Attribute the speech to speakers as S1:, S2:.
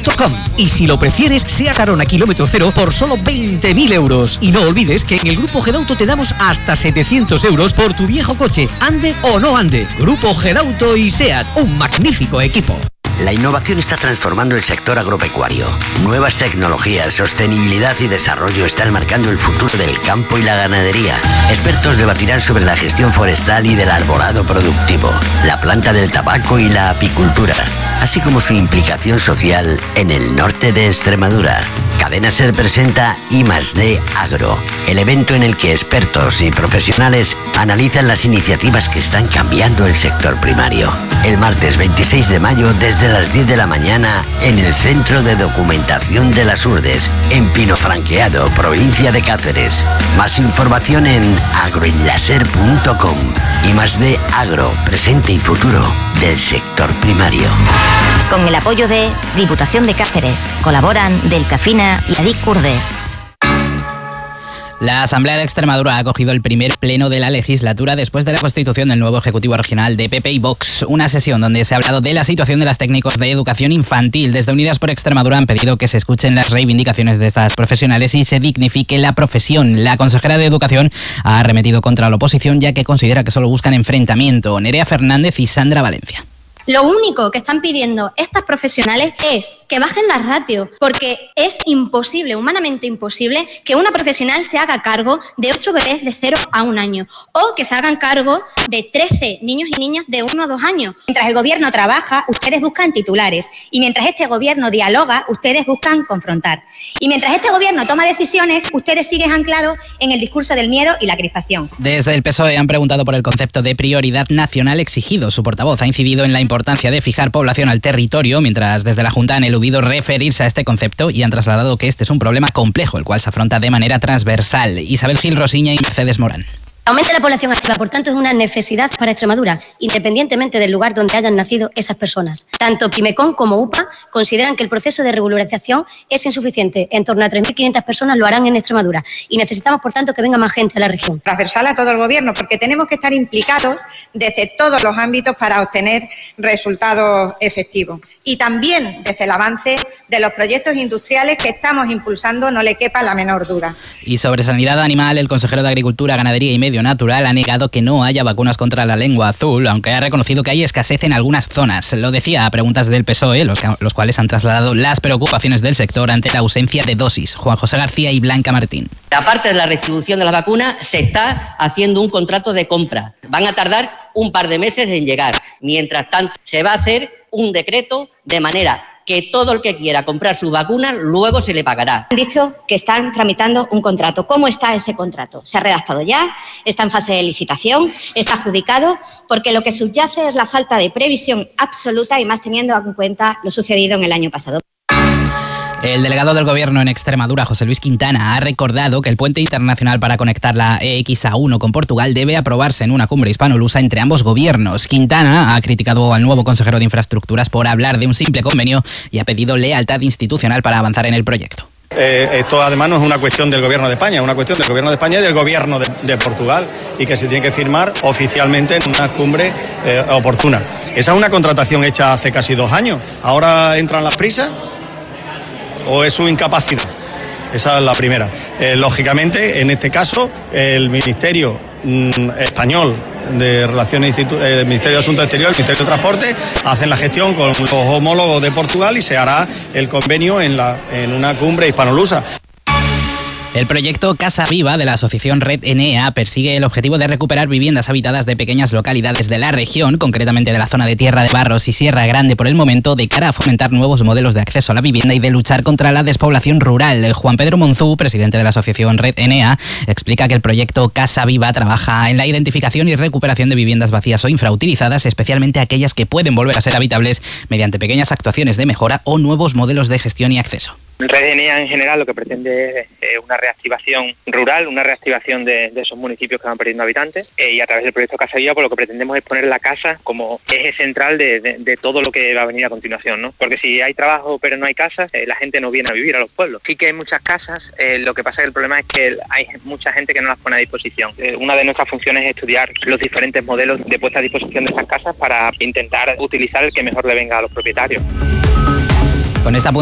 S1: seat.com. Y si lo prefieres, SEAT Arona kilómetro cero por solo 20.000 euros. Y no olvides que en el Grupo Gedauto te damos hasta 700 euros por tu viejo coche, ande o no ande. Grupo Gedauto y SEAT, un magnífico equipo.
S2: La innovación está transformando el sector agropecuario. Nuevas tecnologías, sostenibilidad y desarrollo están marcando el futuro del campo y la ganadería. Expertos debatirán sobre la gestión forestal y del arbolado productivo, la planta del tabaco y la apicultura, así como su implicación social en el norte de Extremadura. Cadena SER presenta I+D Agro, el evento en el que expertos y profesionales analizan las iniciativas que están cambiando el sector primario. El martes 26 de mayo desde las 10 de la mañana en el Centro de Documentación de las Urdes, en Pinofranqueado, provincia de Cáceres. Más información en agroenlaser.com. I+D Agro, presente y futuro del sector primario.
S3: Con el apoyo de Diputación de Cáceres, colaboran Delcafina y Adic Curdes.
S4: La Asamblea de Extremadura ha acogido el primer pleno de la legislatura después de la constitución del nuevo Ejecutivo Regional de PP y Vox. Una sesión donde se ha hablado de la situación de los técnicos de educación infantil. Desde Unidas por Extremadura han pedido que se escuchen las reivindicaciones de estas profesionales y se dignifique la profesión. La consejera de Educación ha arremetido contra la oposición ya que considera que solo buscan enfrentamiento. Nerea Fernández y Sandra Valencia.
S5: Lo único que están pidiendo estas profesionales es que bajen las ratios, porque es imposible, humanamente imposible, que una profesional se haga cargo de 8 bebés de 0 a 1 año o que se hagan cargo de 13 niños y niñas de 1 a 2 años.
S6: Mientras el gobierno trabaja, ustedes buscan titulares, y mientras este gobierno dialoga, ustedes buscan confrontar. Y mientras este gobierno toma decisiones, ustedes siguen anclados en el discurso del miedo y la crispación.
S4: Desde el PSOE han preguntado por el concepto de prioridad nacional exigido. Su portavoz ha incidido en la importancia de fijar población al territorio, mientras desde la Junta han eludido referirse a este concepto y han trasladado que este es un problema complejo, el cual se afronta de manera transversal. Isabel Gil Rosiña y Mercedes Morán.
S5: El aumento de la población activa, por tanto, es una necesidad para Extremadura, independientemente del lugar donde hayan nacido esas personas. Tanto Pimecon como UPA consideran que el proceso de regularización es insuficiente. En torno a 3.500 personas lo harán en Extremadura y necesitamos, por tanto, que venga más gente a la región.
S7: Transversal a todo el gobierno, porque tenemos que estar implicados desde todos los ámbitos para obtener resultados efectivos. Y también desde el avance de los proyectos industriales que estamos impulsando, no le quepa la menor duda.
S4: Y sobre sanidad animal, el consejero de Agricultura, Ganadería y Medio Natural ha negado que no haya vacunas contra la lengua azul, aunque ha reconocido que hay escasez en algunas zonas. Lo decía a preguntas del PSOE, los cuales han trasladado las preocupaciones del sector ante la ausencia de dosis. Juan José García y Blanca Martín.
S8: Aparte de la distribución de las vacunas, se está haciendo un contrato de compra. Van a tardar un par de meses en llegar. Mientras tanto, se va a hacer un decreto de manera que todo el que quiera comprar sus vacunas luego se le pagará.
S6: Han dicho que están tramitando un contrato. ¿Cómo está ese contrato? ¿Se ha redactado ya? ¿Está en fase de licitación? ¿Está adjudicado? Porque lo que subyace es la falta de previsión absoluta y más teniendo en cuenta lo sucedido en el año pasado.
S4: El delegado del Gobierno en Extremadura, José Luis Quintana, ha recordado que el puente internacional para conectar la EXA1 con Portugal debe aprobarse en una cumbre hispano-lusa entre ambos gobiernos. Quintana ha criticado al nuevo consejero de Infraestructuras por hablar de un simple convenio y ha pedido lealtad institucional para avanzar en el proyecto.
S9: Esto además no es una cuestión del Gobierno de España, es una cuestión del Gobierno de España y del Gobierno de Portugal, y que se tiene que firmar oficialmente en una cumbre oportuna. Esa es una contratación hecha hace casi 2 años. ¿Ahora entran las prisas o es su incapacidad? Esa es la primera. Lógicamente, en este caso, el Ministerio español de Relaciones, el Ministerio de Asuntos Exteriores, el Ministerio de Transporte, hacen la gestión con los homólogos de Portugal y se hará el convenio en una cumbre hispanolusa.
S4: El proyecto Casa Viva de la asociación Red Enea persigue el objetivo de recuperar viviendas habitadas de pequeñas localidades de la región, concretamente de la zona de Tierra de Barros y Sierra Grande por el momento, de cara a fomentar nuevos modelos de acceso a la vivienda y de luchar contra la despoblación rural. Juan Pedro Monzú, presidente de la asociación Red Enea, explica que el proyecto Casa Viva trabaja en la identificación y recuperación de viviendas vacías o infrautilizadas, especialmente aquellas que pueden volver a ser habitables mediante pequeñas actuaciones de mejora o nuevos modelos de gestión y acceso.
S10: Red Enea en general lo que pretende es una reactivación rural, una reactivación de esos municipios que van perdiendo habitantes, y a través del proyecto Casa Viva, pues lo que pretendemos es poner la casa como eje central de todo lo que va a venir a continuación, ¿no? Porque si hay trabajo pero no hay casas, la gente no viene a vivir a los pueblos. Sí que hay muchas casas, lo que pasa es que el problema es que hay mucha gente que no las pone a disposición. Una de nuestras funciones es estudiar los diferentes modelos de puesta a disposición de esas casas para intentar utilizar el que mejor le venga a los propietarios.
S4: Con esta